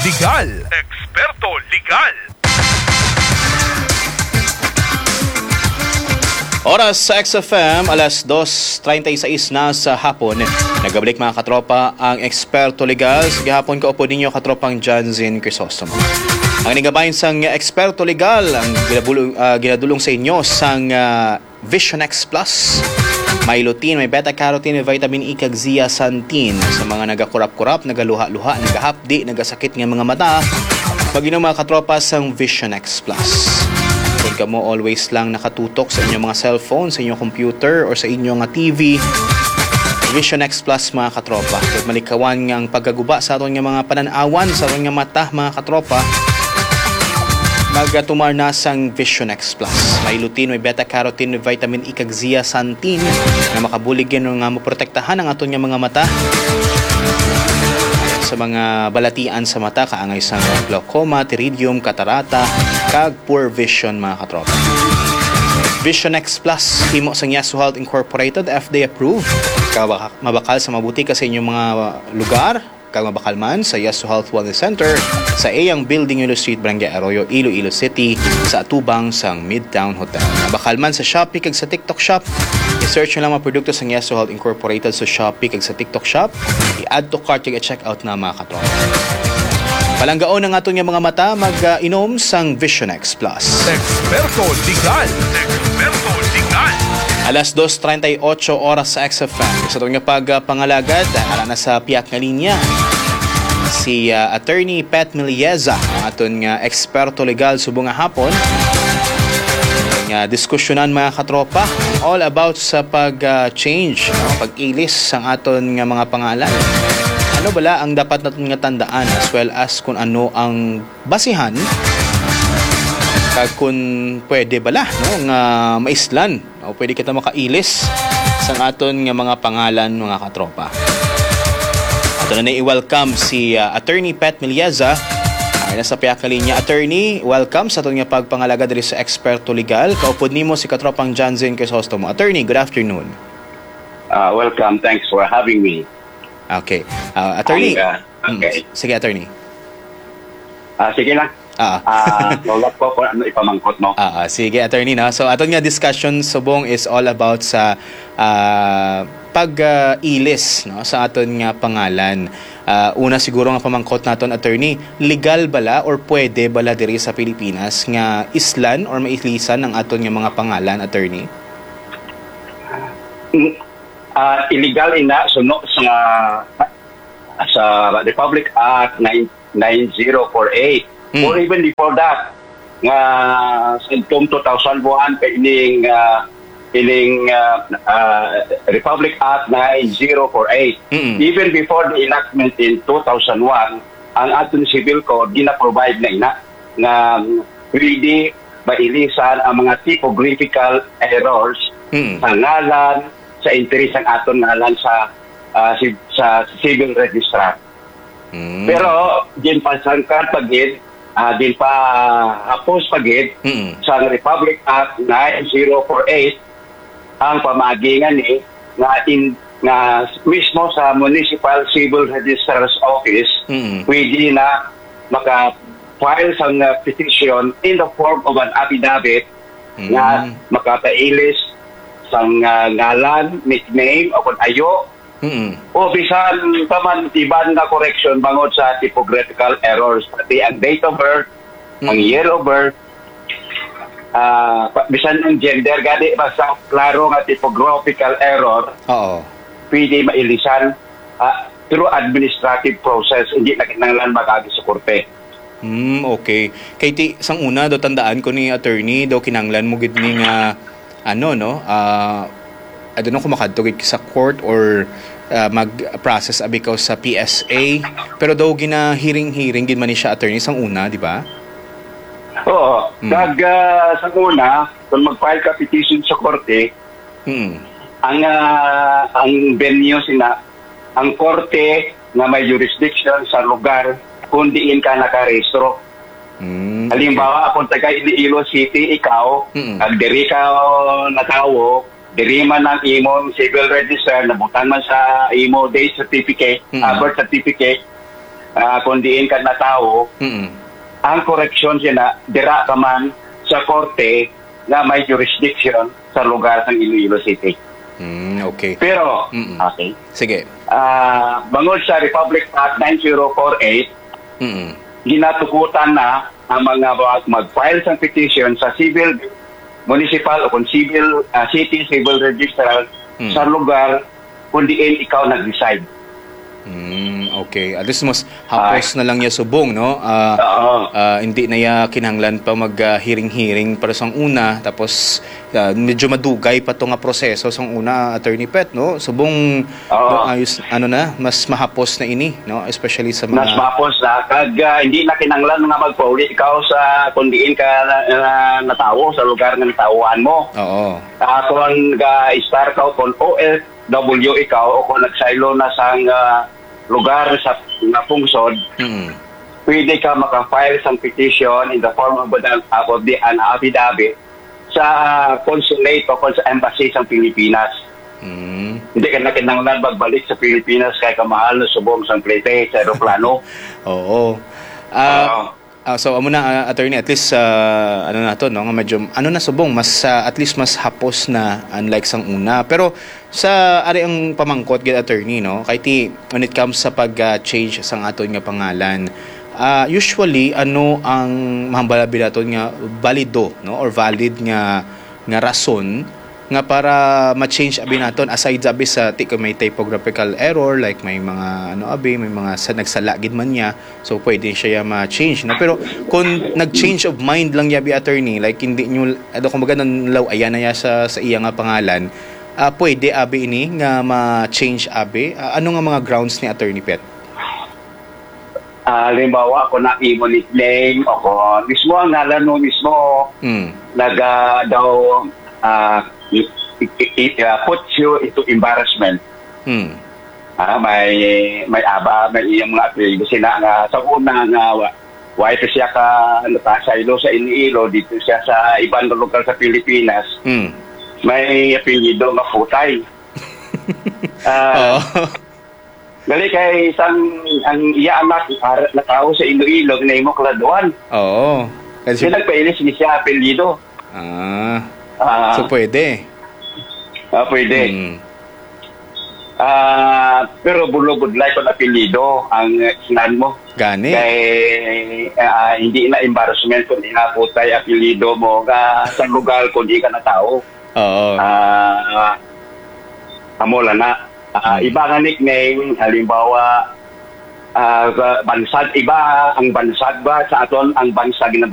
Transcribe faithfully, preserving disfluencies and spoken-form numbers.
Legal. Eksperto Legal. Oras sa X F M, alas dos treinta y seis na sa hapon. Nagabalik mga katropa ang Eksperto Legal. Sige hapon kaupo ninyo katropang John Zin Crisostomo. Ang nigabayin sang Eksperto Legal ang ginadulong, uh, ginadulong sa inyo sang uh, Vision X Plus. May lutein, may beta-carotene, may vitamin E kag zeaxanthin sa mga nagakurap-kurap, nagaluha-luha, nagahapdi, nagasakit ng mga mata. Pag-inom mga katropa sang Vision X Plus. Kung ka mo always lang nakatutok sa inyong mga cellphone, sa inyong computer, or sa inyong T V, Vision X Plus mga katropa. Kung malikawan ng pagkaguba sa aton nga mga pananawan, sa aton nga mata mga katropa, magatumar na sang Vision X Plus. May lutein, may beta-carotene, may vitamin E kag zeaxanthin na makabulig yan nga maprotektahan ang aton nga mga mata sa mga balatian sa mata, kaangay sa glaucoma, pterygium, katarata, kag poor vision mga katropa. Vision X Plus, himo sang Yasu Health Incorporated, F D A approved. Kag mabakal sa mabuti kasi inyong mga lugar, kag mabakal man sa Yasu Health Wellness Center sa Eyang Building, Iloilo Street, Barangay Arroyo, Iloilo City, sa atubang sang Midtown Hotel. Mabakal man sa Shopee kag sa TikTok Shop. I-search nyo lang mga produkto sa Yasu Health Incorporated sa Shopee kag sa TikTok Shop. I-add to cart kag i-check out na mga katropa. Palanggaon ang aton nga mga mata, mag-inom uh, sang Vision X Plus. Eksperto Legal. Eksperto Legal. Alas dos treinta y ocho oras sa X F M. Sa itong nga pagpangalagad, ala na sa piyak nga linya si uh, Attorney Pat Milieza, ang aton nga eksperto legal subong nga hapon. Nga diskusyonan mga katropa all about sa pag-change, uh, no? pag-ilis ang aton nga mga pangalan. Ano bala ang dapat natin nga tandaan, as well as kung ano ang basihan kag kung pwede bala no nga maislan o pwede kita makailis sa aton nga mga pangalan mga katropa. Ato na i-welcome si uh, Attorney Pat Milieza. Ay nasa piyak na linya. Attorney, welcome sa aton nga pagpangalaga diri sa Eksperto Legal. Kaupod nimo si katropang John Zin Crisostomo. Attorney, good afternoon. Uh, welcome, thanks for having me. Okay. Uh, attorney. Ang, uh, okay. Mm, sige, attorney. Uh, sige lang. Ah. Ah, uh, ko kung ano ipamangkot mo. Ah, uh, sige, attorney na. So aton nga discussion subong is all about sa uh, pag-ilis uh, no sa aton nga pangalan. Uh, una siguro nga pamangkot naton, attorney, legal bala or pwede bala diri sa Pilipinas nga islan or mailisan ang aton nga mga pangalan, attorney? Uh, illegal ina suno sa sa Republic Act nine zero four eight. Mm. Or even before that, nga sa two thousand one pa ining uh, ining uh, uh, Republic Act nine zero four eight. Mm-hmm. Even before the enactment in two thousand one, ang aton civil code gina-provide na ina nga pwede mailisan ang mga typographical errors mm-hmm. sa ngalan, sa interes ng aton ngalan sa uh, si, sa civil registrar. Mm-hmm. Pero din pasangkat pagid Uh, din pa hapos pagid mm-hmm. sa Republic Act nine zero four eight ang pamagingan ni nga in nga mismo sa Municipal Civil Registrar's Office mm-hmm. pwede na maka-file sa uh, petition in the form of an affidavit mm-hmm. nga makapailis sa uh, ngalan, nickname o kung ayo mm-hmm. o bisan pa man iban na correction bangod sa typographical errors, pati ang date of birth, mm-hmm. ang year of birth, uh, bisan ang gender, gadi basta klaro nga typographical error, oo, pwede mailisan uh, through administrative process, hindi na kinanglan magagi sa korte. Hmm, okay. Kay ti sang una do tandaan ko ni attorney do kinanglan mo gid ning uh, ano no, uh, I don't know kung makadtugid sa court or uh, mag-process abi ka sa P S A, pero daw gina-hearing-hearing gid man ni siya, attorney, sang una, di ba? Oo. Hmm. Kag uh, sa una, kung mag-file ka petition sa korte, hmm. ang uh, ang venue sina, ang korte na may jurisdiction sa lugar kung diin ka nakarehistro. Hmm. Halimbawa, kung taga Iloilo City, ikaw, hmm. kag diri ka natawo, diri man ang imong civil register, nabutan man sa imo death certificate, mm-hmm. uh, birth certificate, uh, kung diin ka na tao, Mm. ang correction siya na dira ka man sa korte na may jurisdiction sa lugar ng Iloilo City. Mm, okay. Pero, Mm-mm. okay, Sige. ah bangod sa Republic Act nine zero four eight, Mm. ginatukutan na ang mga mag- mag-file sa petition sa civil, municipal o kung civil, ah, city civil registrar Mm. sa lugar kung diin ikaw nag-reside. Mm, okay. At least mas hapos na lang niya subong, no? Ah, Oo. ah, hindi na ya kinahanglan pa mag-hearing-hearing para sa una, tapos ah, medyo madugay pa to nga proseso sa una, Attorney Pet, no? Subong Oo. no, ayos ano na, mas mahapos na ini, no? Especially sa mga Mas mapos na kag ah, hindi na kinanglan nga magpauli ikaw sa kung diin ka na, na, natawo sa lugar nga natawaan mo. Oo. Uh, kung ga-star ka kung O F W ikaw o kung nagsaylo na sa ah, lugar sa na pungsod, Mm. pwede ka maka-file sa petition in the form of, an, of the, an affidavit sa consulate o kung sa embassy sa Pilipinas. Mm. Hindi ka na kinanglan magbalik sa Pilipinas kaya kamahal na subong sa plete sa aeroplano. Oo. Ah, ah, so amo na ah, attorney, at least ah, ano na to, no, nga medyo ano na subong mas ah, at least mas hapos na unlike sang una. Pero sa ari ang pamangkot gid attorney, no, kay ti when it comes sa pag-change sang aton nga pangalan, ah, usually ano ang mahambalabi naton nga valido, no, or valid nga nga rason nga para ma-change abi naton aside sabi sa ti may typographical error, like may mga ano abi may mga sa nagsala gid man niya, so pwede siya ya ma-change na. Pero kung nag-change of mind lang ya bi attorney, like hindi nyo ano kumbaga nanlaw ayan na ya sa sa iya nga pangalan, ah, pwede abi ini nga ma-change abi. Ah, ano nga mga grounds ni Attorney Pet? Ah, halimbawa, kung na-imo nickname o kung mismo ang ngalan mo mismo Mm. naga daw ah, it, it, it, uh, puts you into embarrassment. Mm. Ah, may may aba, may iyang mga apelido sila nga sa una nga wa- why pa siya ka natasaylo sa Iloilo, dito siya sa ibang lugar sa Pilipinas, Mm. may apelido nga Futay. Ah, Oo. gali kay isang ang iya anak ar- na tao sa Iloilo na imo kladuan. Oo. Kasi Kasi nagpailis ni siya apelido. ah, Ah, so pwede. ah, pwede. Mm. Ah, pero bulog-budlay ko na apelido ang sinan mo. Gani. Kay ah, hindi na embarrassment kung di na putay apelido mo ka sa lugar kung di ka na tao. Oo. Ah, amola na. Ah, iba nga nickname, halimbawa, ah, bansad, iba ang bansad ba sa aton ang bansag na